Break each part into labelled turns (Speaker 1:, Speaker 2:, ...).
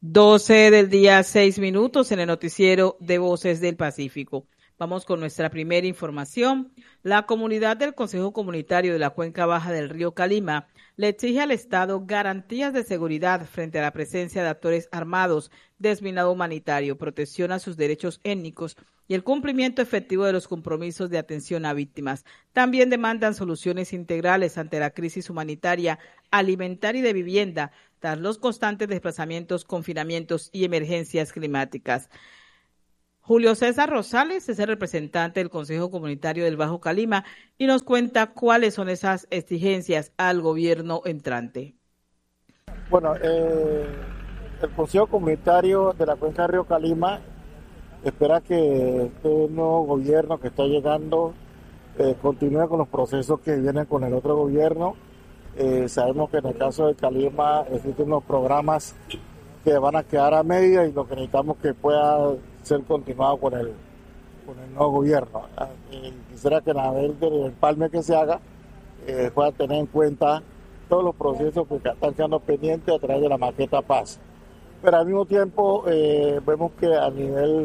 Speaker 1: 12 del día, 6 minutos en el noticiero de Voces del Pacífico. Vamos con nuestra primera información. La comunidad del Consejo Comunitario de la Cuenca Baja del Río Calima le exige al Estado garantías de seguridad frente a la presencia de actores armados, desminado humanitario, protección a sus derechos étnicos y el cumplimiento efectivo de los compromisos de atención a víctimas. También demandan soluciones integrales ante la crisis humanitaria, alimentaria y de vivienda, tras los constantes desplazamientos, confinamientos y emergencias climáticas. Julio César Rosales es el representante del Consejo Comunitario del Bajo Calima y nos cuenta cuáles son esas exigencias al gobierno entrante.
Speaker 2: Bueno, el Consejo Comunitario de la Cuenca Río Calima espera que este nuevo gobierno que está llegando continúe con los procesos que vienen con el otro gobierno. Sabemos que en el caso de Calima existen unos programas que van a quedar a media y lo que necesitamos que pueda ser continuado con el nuevo gobierno. Quisiera que a ver del empalme que se haga pueda tener en cuenta todos los procesos que están quedando pendientes a través de la maqueta Paz. Pero al mismo tiempo vemos que a nivel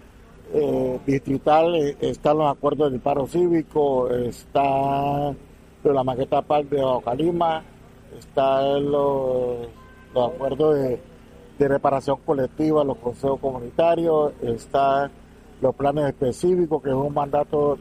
Speaker 2: distrital están los acuerdos del paro cívico, está la maqueta Paz de Bajo Calima, están los acuerdos de reparación colectiva, los consejos comunitarios, están los planes específicos, que es un mandato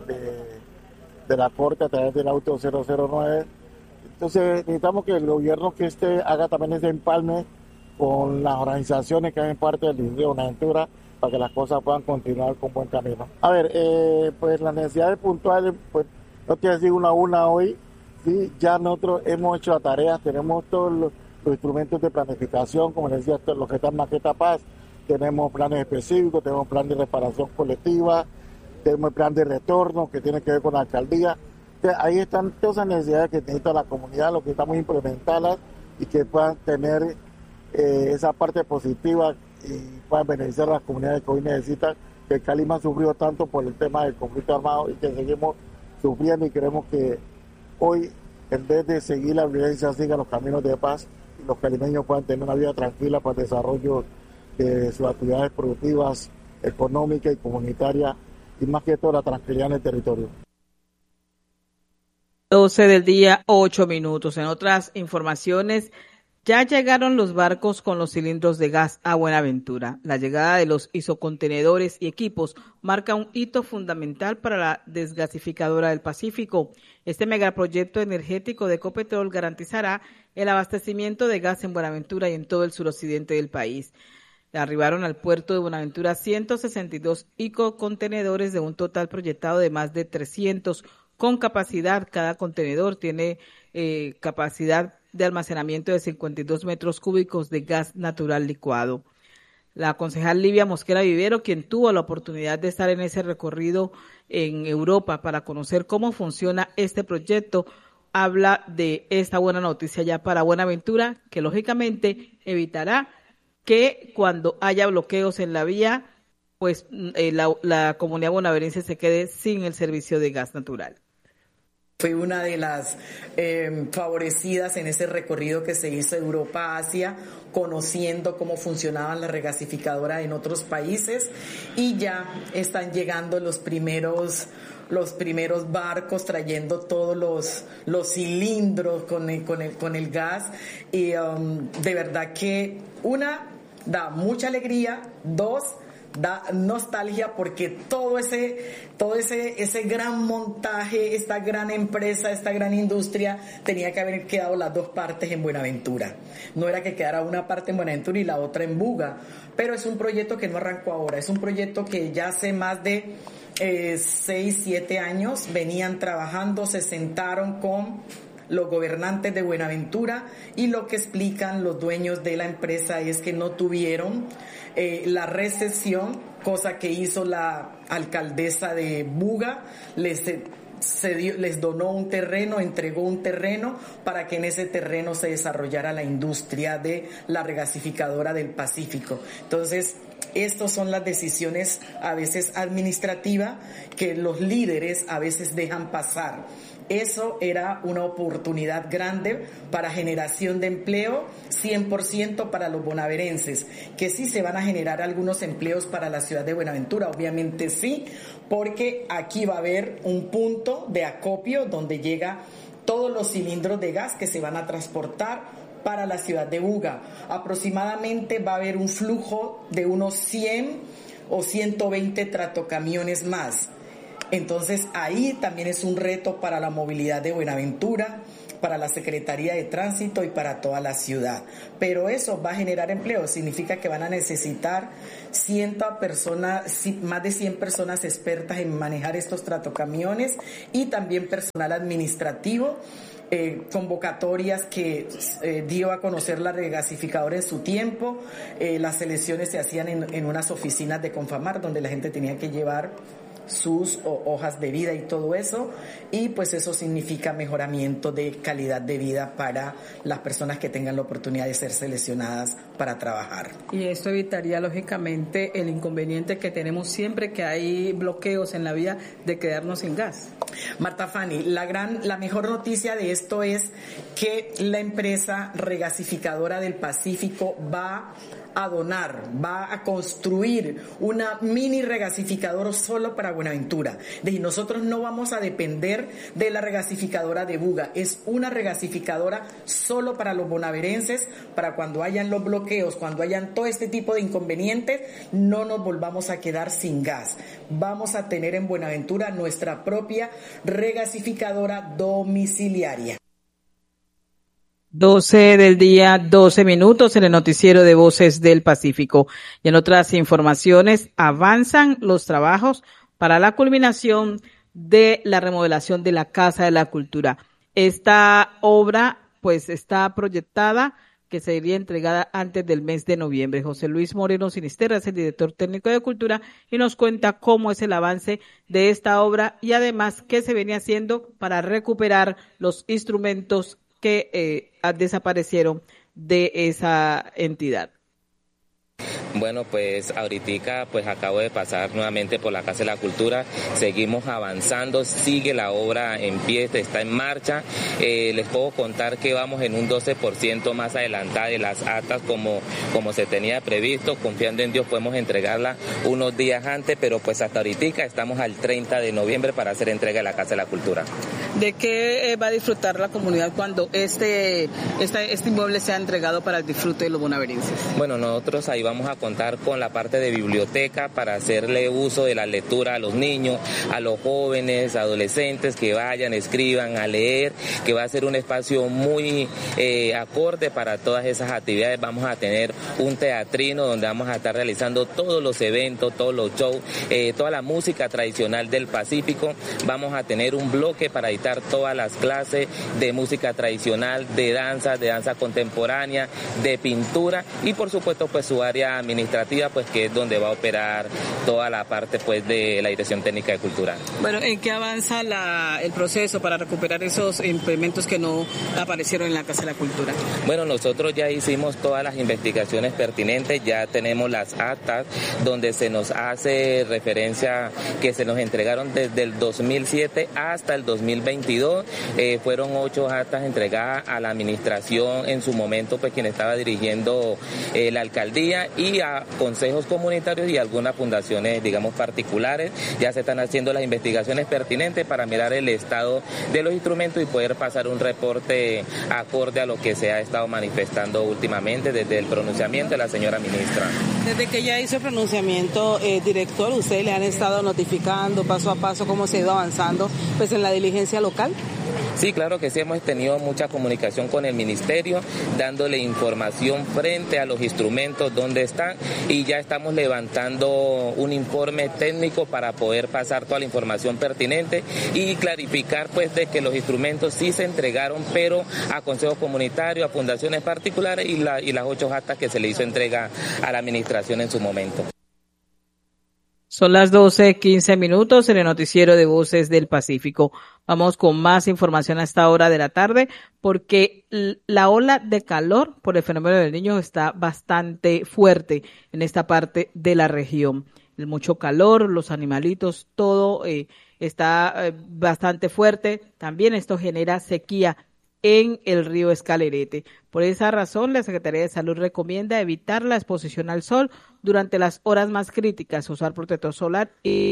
Speaker 2: de la Corte a través del auto 009. Entonces necesitamos que el gobierno que haga también ese empalme con las organizaciones que hacen parte del Distrito de Buenaventura para que las cosas puedan continuar con buen camino. A ver, pues las necesidades puntuales, pues no te decir una a una hoy, sí, ya nosotros hemos hecho la tarea, tenemos todos los instrumentos de planificación, como les decía, lo que está en Maqueta Paz, tenemos planes específicos, tenemos plan de reparación colectiva, tenemos el plan de retorno que tiene que ver con la alcaldía. Entonces, ahí están todas esas necesidades que necesita la comunidad, lo que estamos implementarlas y que puedan tener esa parte positiva y puedan beneficiar a las comunidades que hoy necesitan, que Calima ha sufrido tanto por el tema del conflicto armado y que seguimos sufriendo, y queremos que hoy, en vez de seguir la violencia, sigan los caminos de paz y los calimeños puedan tener una vida tranquila para el desarrollo de sus actividades productivas, económicas y comunitarias, y más que todo la tranquilidad en el territorio.
Speaker 1: 12 del día, 8 minutos. En otras informaciones, ya llegaron los barcos con los cilindros de gas a Buenaventura. La llegada de los isocontenedores y equipos marca un hito fundamental para la desgasificadora del Pacífico. Este megaproyecto energético de Ecopetrol garantizará el abastecimiento de gas en Buenaventura y en todo el suroccidente del país. Arribaron al puerto de Buenaventura 162 icocontenedores de un total proyectado de más de 300 con capacidad. Cada contenedor tiene capacidad de almacenamiento de 52 metros cúbicos de gas natural licuado. La concejal Livia Mosquera Vivero, quien tuvo la oportunidad de estar en ese recorrido en Europa para conocer cómo funciona este proyecto, habla de esta buena noticia ya para Buenaventura, que lógicamente evitará que cuando haya bloqueos en la vía, pues la comunidad bonaverense se quede sin el servicio de gas natural.
Speaker 3: Fui una de las favorecidas en ese recorrido que se hizo Europa-Asia, conociendo cómo funcionaban las regasificadoras en otros países, y ya están llegando los primeros barcos trayendo todos los cilindros con el gas, y de verdad que da mucha alegría, da nostalgia, porque todo ese gran montaje, esta gran empresa, esta gran industria tenía que haber quedado las dos partes en Buenaventura. No era que quedara una parte en Buenaventura y la otra en Buga, pero es un proyecto que no arrancó ahora, es un proyecto que ya hace más de 6-7 años venían trabajando, se sentaron con los gobernantes de Buenaventura, y lo que explican los dueños de la empresa es que no tuvieron la recepción, cosa que hizo la alcaldesa de Buga, les donó un terreno, entregó un terreno para que en ese terreno se desarrollara la industria de la regasificadora del Pacífico. Entonces, estas son las decisiones a veces administrativas que los líderes a veces dejan pasar. Eso era una oportunidad grande para generación de empleo, 100% para los bonaverenses, que sí se van a generar algunos empleos para la ciudad de Buenaventura, obviamente sí, porque aquí va a haber un punto de acopio donde llega todos los cilindros de gas que se van a transportar para la ciudad de Buga. Aproximadamente va a haber un flujo de unos 100 o 120 tractocamiones más. Entonces ahí también es un reto para la movilidad de Buenaventura, para la Secretaría de Tránsito y para toda la ciudad. Pero eso va a generar empleo, significa que van a necesitar más de 100 personas expertas en manejar estos tractocamiones y también personal administrativo. Convocatorias que dio a conocer la regasificadora en su tiempo. Las selecciones se hacían en unas oficinas de Confamar donde la gente tenía que llevar sus hojas de vida y todo eso, y pues eso significa mejoramiento de calidad de vida para las personas que tengan la oportunidad de ser seleccionadas para trabajar.
Speaker 1: Y esto evitaría lógicamente el inconveniente que tenemos siempre que hay bloqueos en la vía de quedarnos sin gas.
Speaker 3: Marta Fanny, la mejor noticia de esto es que la empresa regasificadora del Pacífico va a construir una mini regasificadora solo para Buenaventura. Y nosotros no vamos a depender de la regasificadora de Buga. Es una regasificadora solo para los bonaverenses, para cuando hayan los bloqueos, cuando hayan todo este tipo de inconvenientes, no nos volvamos a quedar sin gas. Vamos a tener en Buenaventura nuestra propia regasificadora domiciliaria.
Speaker 1: 12 del día, 12 minutos en el noticiero de Voces del Pacífico. Y en otras informaciones, avanzan los trabajos para la culminación de la remodelación de la Casa de la Cultura. Esta obra, pues, está proyectada que sería entregada antes del mes de noviembre. José Luis Moreno Sinisterra es el director técnico de Cultura y nos cuenta cómo es el avance de esta obra y además qué se venía haciendo para recuperar los instrumentos que desaparecieron de esa entidad.
Speaker 4: Bueno, pues ahorita pues acabo de pasar nuevamente por la Casa de la Cultura, seguimos avanzando, sigue la obra en pie, está en marcha. Les puedo contar que vamos en un 12% más adelantada de las actas como se tenía previsto. Confiando en Dios podemos entregarla unos días antes, pero pues hasta ahorita estamos al 30 de noviembre para hacer entrega de la Casa de la Cultura.
Speaker 1: ¿De qué va a disfrutar la comunidad cuando este inmueble sea entregado para el disfrute de los bonaverenses?
Speaker 4: Bueno, nosotros ahí vamos a contar con la parte de biblioteca para hacerle uso de la lectura a los niños, a los jóvenes, adolescentes que vayan, escriban a leer, que va a ser un espacio muy acorde para todas esas actividades. Vamos a tener un teatrino donde vamos a estar realizando todos los eventos, todos los shows, toda la música tradicional del Pacífico. Vamos a tener un bloque para dictar todas las clases de música tradicional, de danza contemporánea, de pintura y por supuesto pues su área administrativa, pues que es donde va a operar toda la parte pues de la Dirección Técnica de Cultura.
Speaker 1: Bueno, ¿en qué avanza el proceso para recuperar esos implementos que no aparecieron en la Casa de la Cultura?
Speaker 4: Bueno, nosotros ya hicimos todas las investigaciones pertinentes, ya tenemos las actas donde se nos hace referencia que se nos entregaron desde el 2007 hasta el 2022. Fueron 8 actas entregadas a la administración en su momento, pues quien estaba dirigiendo la alcaldía y a consejos comunitarios y algunas fundaciones, digamos, particulares. Ya se están haciendo las investigaciones pertinentes para mirar el estado de los instrumentos y poder pasar un reporte acorde a lo que se ha estado manifestando últimamente desde el pronunciamiento de la señora ministra.
Speaker 1: Desde que ya hizo el pronunciamiento, director, ¿ustedes le han estado notificando paso a paso cómo se ha ido avanzando pues en la diligencia local?
Speaker 4: Sí, claro que sí, hemos tenido mucha comunicación con el ministerio, dándole información frente a los instrumentos, dónde están, y ya estamos levantando un informe técnico para poder pasar toda la información pertinente y clarificar pues de que los instrumentos sí se entregaron, pero a consejos comunitarios, a fundaciones particulares y las 8 actas que se le hizo entrega a la administración en su momento.
Speaker 1: Son las 12:15 en el noticiero de Voces del Pacífico. Vamos con más información a esta hora de la tarde porque la ola de calor por el fenómeno del Niño está bastante fuerte en esta parte de la región. el mucho calor, los animalitos, todo está bastante fuerte. También esto genera sequía en el río Escalerete. Por esa razón, la Secretaría de Salud recomienda evitar la exposición al sol durante las horas más críticas, usar protector solar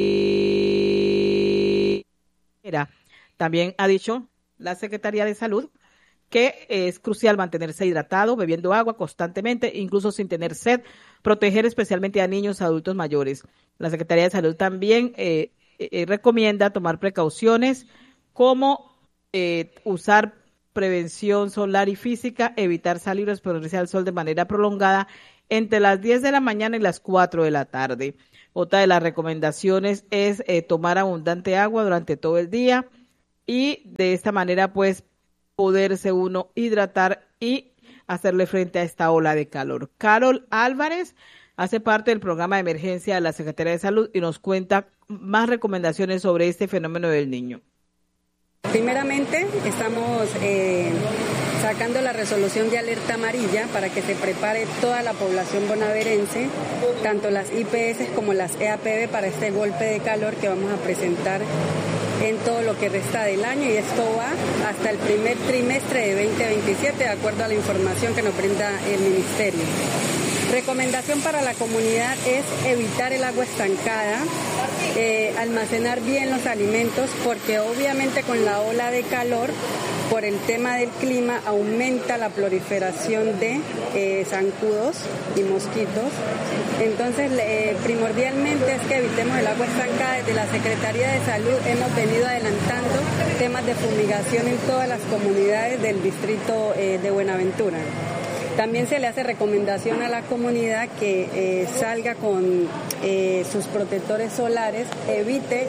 Speaker 1: y también ha dicho la Secretaría de Salud que es crucial mantenerse hidratado, bebiendo agua constantemente, incluso sin tener sed, proteger especialmente a niños, adultos mayores. La Secretaría de Salud también recomienda tomar precauciones como usar prevención solar y física, evitar salir o exponerse al sol de manera prolongada entre las 10 de la mañana y las 4 de la tarde. Otra de las recomendaciones es tomar abundante agua durante todo el día y de esta manera pues poderse uno hidratar y hacerle frente a esta ola de calor. Carol Álvarez hace parte del programa de emergencia de la Secretaría de Salud y nos cuenta más recomendaciones sobre este fenómeno del Niño.
Speaker 5: Primeramente, estamos sacando la resolución de alerta amarilla para que se prepare toda la población bonaerense, tanto las IPS como las EAPB, para este golpe de calor que vamos a presentar en todo lo que resta del año, y esto va hasta el primer trimestre de 2027, de acuerdo a la información que nos brinda el Ministerio. Recomendación para la comunidad es evitar el agua estancada, almacenar bien los alimentos, porque obviamente con la ola de calor, por el tema del clima, aumenta la proliferación de zancudos y mosquitos. Entonces, primordialmente es que evitemos el agua estancada. Desde la Secretaría de Salud hemos venido adelantando temas de fumigación en todas las comunidades del distrito de Buenaventura. También se le hace recomendación a la comunidad que salga con sus protectores solares, evite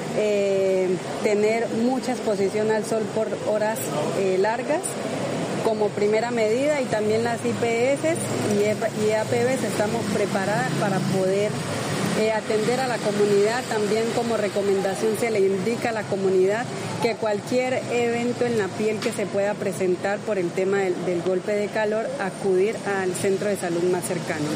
Speaker 5: tener mucha exposición al sol por horas largas como primera medida, y también las IPS y EAPBs estamos preparadas para poder atender a la comunidad. También como recomendación se le indica a la comunidad que cualquier evento en la piel que se pueda presentar por el tema del golpe de calor, acudir al centro de salud más cercano.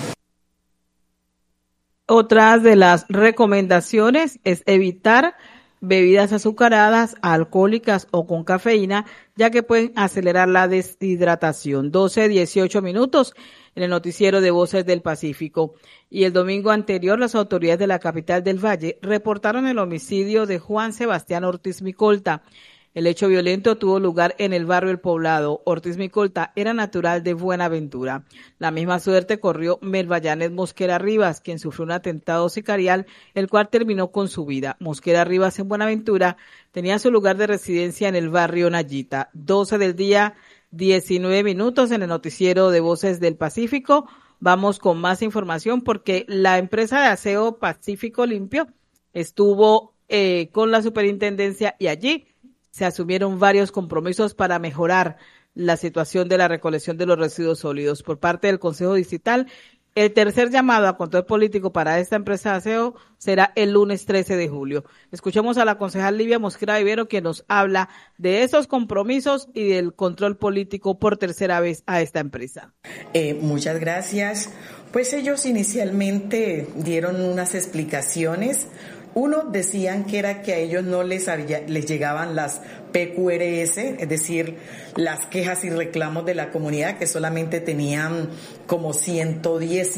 Speaker 1: Otra de las recomendaciones es evitar bebidas azucaradas, alcohólicas o con cafeína, ya que pueden acelerar la deshidratación. 12:18 minutos en el noticiero de Voces del Pacífico. Y el domingo anterior, las autoridades de la capital del Valle reportaron el homicidio de Juan Sebastián Ortiz Micolta. El hecho violento tuvo lugar en el barrio El Poblado. Ortiz Micolta era natural de Buenaventura. La misma suerte corrió Melba Janet Mosquera Rivas, quien sufrió un atentado sicarial, el cual terminó con su vida. Mosquera Rivas en Buenaventura tenía su lugar de residencia en el barrio Nayita. 12 del día, 19 minutos en el noticiero de Voces del Pacífico. Vamos con más información porque la empresa de aseo Pacífico Limpio estuvo con la superintendencia y allí se asumieron varios compromisos para mejorar la situación de la recolección de los residuos sólidos. Por parte del Consejo Distrital, el tercer llamado a control político para esta empresa de aseo será el lunes 13 de julio. Escuchemos a la concejal Livia Mosquera Vivero, quien nos habla de esos compromisos y del control político por tercera vez a esta empresa.
Speaker 3: Muchas gracias. Pues ellos inicialmente dieron unas explicaciones. Uno, decían que era que a ellos no les llegaban las PQRS, es decir, las quejas y reclamos de la comunidad, que solamente tenían como 110,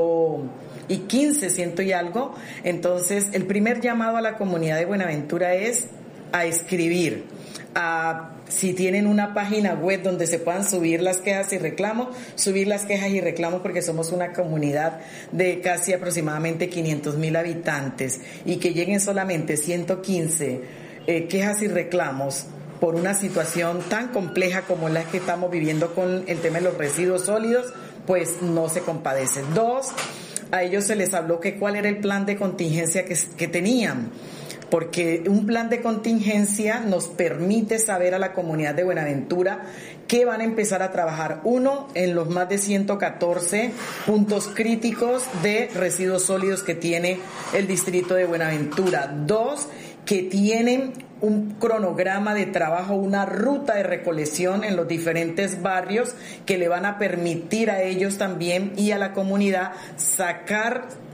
Speaker 3: 115, 100 y algo. Entonces, el primer llamado a la comunidad de Buenaventura es a escribir, si tienen una página web donde se puedan subir las quejas y reclamos, porque somos una comunidad de casi aproximadamente 500,000 habitantes, y que lleguen solamente 115 quejas y reclamos por una situación tan compleja como la que estamos viviendo con el tema de los residuos sólidos, pues no se compadece. Dos, a ellos se les habló que cuál era el plan de contingencia que tenían, porque un plan de contingencia nos permite saber a la comunidad de Buenaventura que van a empezar a trabajar. Uno, en los más de 114 puntos críticos de residuos sólidos que tiene el distrito de Buenaventura. Dos, que tienen un cronograma de trabajo, una ruta de recolección en los diferentes barrios que le van a permitir a ellos también y a la comunidad sacar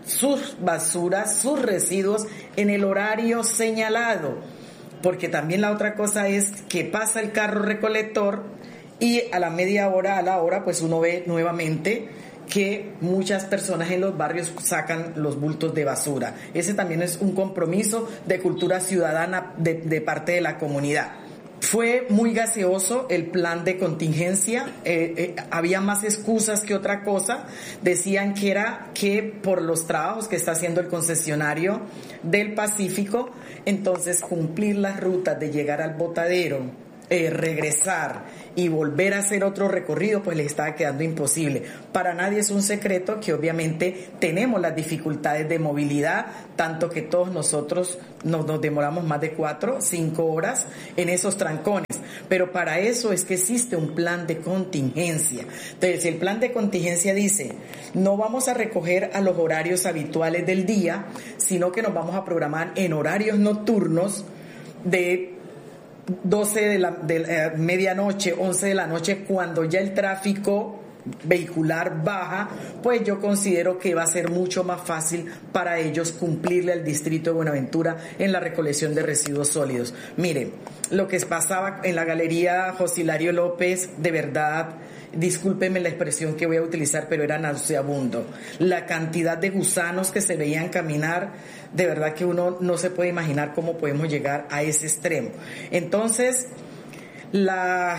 Speaker 3: sus basuras, sus residuos en el horario señalado. Porque también la otra cosa es que pasa el carro recolector y a la media hora, a la hora, pues uno ve nuevamente que muchas personas en los barrios sacan los bultos de basura. Ese también es un compromiso de cultura ciudadana de parte de la comunidad. Fue muy gaseoso el plan de contingencia, había más excusas que otra cosa. Decían que era que por los trabajos que está haciendo el concesionario del Pacífico, entonces cumplir las rutas de llegar al botadero, regresar y volver a hacer otro recorrido, pues le estaba quedando imposible. Para nadie es un secreto que obviamente tenemos las dificultades de movilidad, tanto que todos nosotros nos demoramos más de 4 o 5 horas en esos trancones, pero para eso es que existe un plan de contingencia. Entonces, el plan de contingencia dice, no vamos a recoger a los horarios habituales del día, sino que nos vamos a programar en horarios nocturnos de 12 de medianoche, 11 de la noche, cuando ya el tráfico vehicular baja, pues yo considero que va a ser mucho más fácil para ellos cumplirle al distrito de Buenaventura en la recolección de residuos sólidos. Miren, lo que pasaba en la galería José Hilario López, de verdad, discúlpenme la expresión que voy a utilizar, pero era nauseabundo. La cantidad de gusanos que se veían caminar, de verdad que uno no se puede imaginar cómo podemos llegar a ese extremo. Entonces, la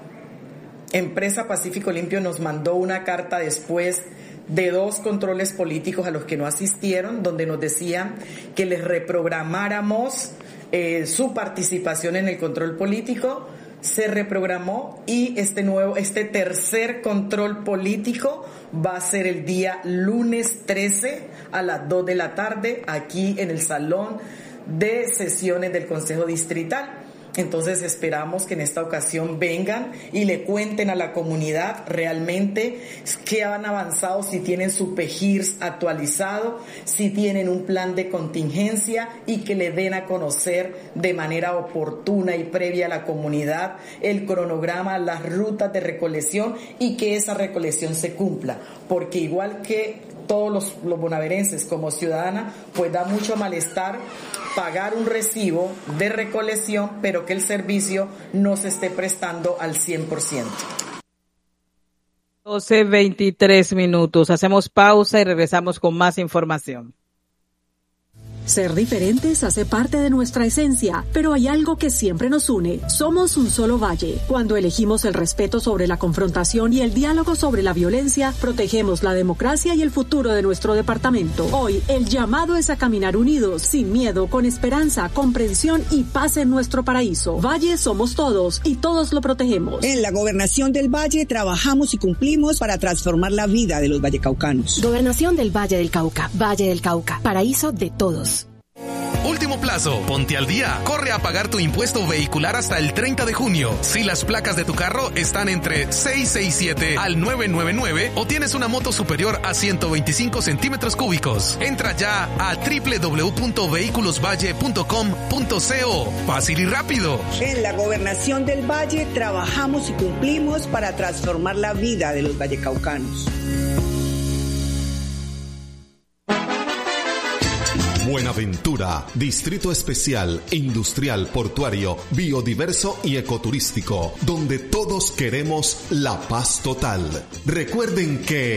Speaker 3: empresa Pacífico Limpio nos mandó una carta después de 2 controles políticos a los que no asistieron, donde nos decían que les reprogramáramos su participación en el control político. Se reprogramó y este tercer control político va a ser el día lunes 13 a las 2 de la tarde aquí en el salón de sesiones del Consejo Distrital. Entonces esperamos que en esta ocasión vengan y le cuenten a la comunidad realmente qué han avanzado, si tienen su PEGIRS actualizado, si tienen un plan de contingencia, y que le den a conocer de manera oportuna y previa a la comunidad el cronograma, las rutas de recolección, y que esa recolección se cumpla. Porque igual que todos los bonaerenses como ciudadana, pues da mucho malestar pagar un recibo de recolección, pero que el servicio no se esté prestando al 100%.
Speaker 1: 12:23. Hacemos pausa y regresamos con más información.
Speaker 6: Ser diferentes hace parte de nuestra esencia, pero hay algo que siempre nos une. Somos un solo valle. Cuando elegimos el respeto sobre la confrontación y el diálogo sobre la violencia, protegemos la democracia y el futuro de nuestro departamento. Hoy, el llamado es a caminar unidos, sin miedo, con esperanza, comprensión y paz en nuestro paraíso. Valle somos todos y todos lo protegemos.
Speaker 7: En la Gobernación del Valle trabajamos y cumplimos para transformar la vida de los vallecaucanos.
Speaker 8: Gobernación del Valle del Cauca. Valle del Cauca. Paraíso de todos.
Speaker 9: Último plazo, ponte al día. Corre a pagar tu impuesto vehicular hasta el 30 de junio. Si las placas de tu carro están entre 667 al 999 o tienes una moto superior a 125 centímetros cúbicos. Entra ya a www.vehiculosvalle.com.co. Fácil y rápido.
Speaker 7: En la Gobernación del Valle trabajamos y cumplimos para transformar la vida de los vallecaucanos.
Speaker 10: Buenaventura, Distrito Especial, Industrial, Portuario, Biodiverso y Ecoturístico, donde todos queremos la paz total. Recuerden que